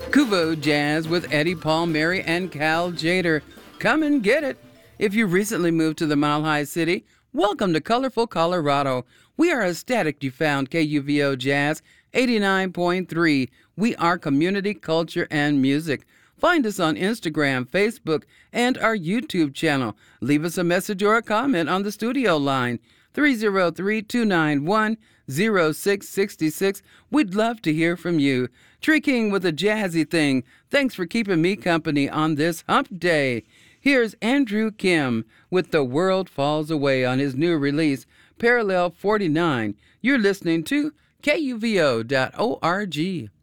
Kubo Jazz with Eddie Palmieri and Cal Jader. Come and get it. If you recently moved to the Mile High City, welcome to colorful Colorado. We are ecstatic you found KUVO Jazz 89.3. We are community, culture, and music. Find us on Instagram, Facebook, and our YouTube channel. Leave us a message or a comment on the studio line, 303-291-0666. We'd love to hear from you. Tree King with a jazzy thing. Thanks for keeping me company on this hump day. Here's Andrew Kim with The World Falls Away on his new release, Parallel 49. You're listening to KUVO.org.